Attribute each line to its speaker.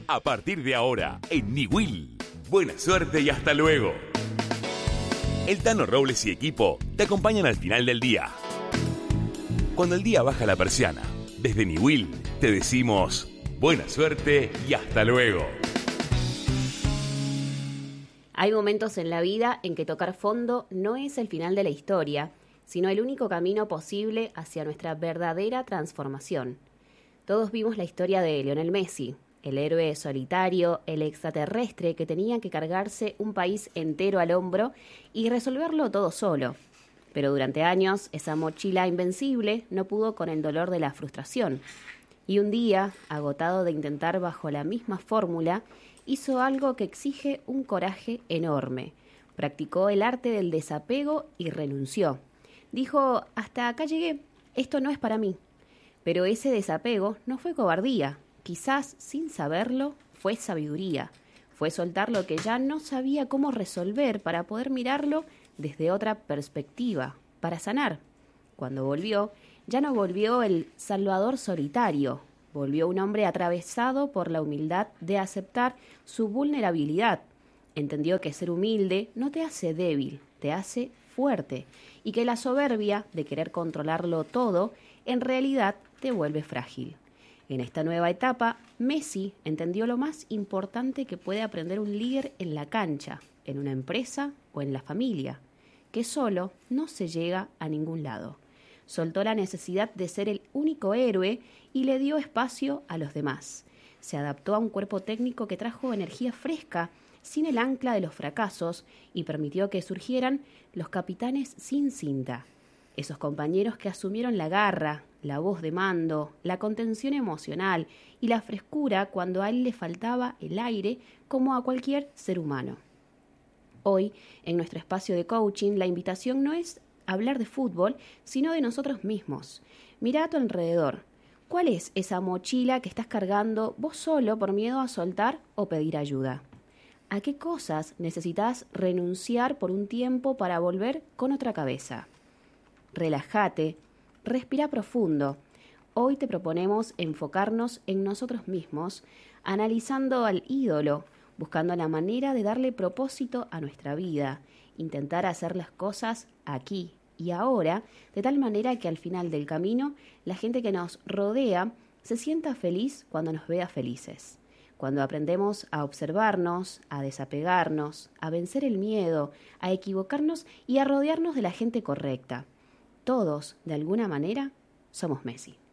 Speaker 1: A partir de ahora, en Niwil. Buena suerte y hasta luego. El Tano Robles y equipo te acompañan al final del día. Cuando el día baja la persiana, desde Niwil te decimos buena suerte y hasta luego.
Speaker 2: Hay momentos en la vida en que tocar fondo no es el final de la historia, sino el único camino posible hacia nuestra verdadera transformación. Todos vimos la historia de Lionel Messi, el héroe solitario, el extraterrestre que tenía que cargarse un país entero al hombro y resolverlo todo solo. Pero durante años esa mochila invencible no pudo con el dolor de la frustración. Y un día, agotado de intentar bajo la misma fórmula, hizo algo que exige un coraje enorme. Practicó el arte del desapego y renunció. Dijo, hasta acá llegué, esto no es para mí. Pero ese desapego no fue cobardía, quizás sin saberlo fue sabiduría. Fue soltar lo que ya no sabía cómo resolver para poder mirarlo desde otra perspectiva, para sanar. Cuando volvió, ya no volvió el salvador solitario, volvió un hombre atravesado por la humildad de aceptar su vulnerabilidad. Entendió que ser humilde no te hace débil, te hace fuerte, y que la soberbia de querer controlarlo todo en realidad te vuelve frágil. En esta nueva etapa, Messi entendió lo más importante que puede aprender un líder en la cancha, en una empresa o en la familia, que solo no se llega a ningún lado. Soltó la necesidad de ser el único héroe y le dio espacio a los demás. Se adaptó a un cuerpo técnico que trajo energía fresca, sin el ancla de los fracasos, y permitió que surgieran los capitanes sin cinta. Esos compañeros que asumieron la garra, la voz de mando, la contención emocional y la frescura cuando a él le faltaba el aire, como a cualquier ser humano. Hoy, en nuestro espacio de coaching, la invitación no es hablar de fútbol, sino de nosotros mismos. Mira a tu alrededor. ¿Cuál es esa mochila que estás cargando vos solo por miedo a soltar o pedir ayuda? ¿A qué cosas necesitas renunciar por un tiempo para volver con otra cabeza? Relájate, respira profundo. Hoy te proponemos enfocarnos en nosotros mismos, analizando al ídolo, buscando la manera de darle propósito a nuestra vida, intentar hacer las cosas aquí y ahora, de tal manera que al final del camino la gente que nos rodea se sienta feliz cuando nos vea felices. Cuando aprendemos a observarnos, a desapegarnos, a vencer el miedo, a equivocarnos y a rodearnos de la gente correcta. Todos, de alguna manera, somos Messi.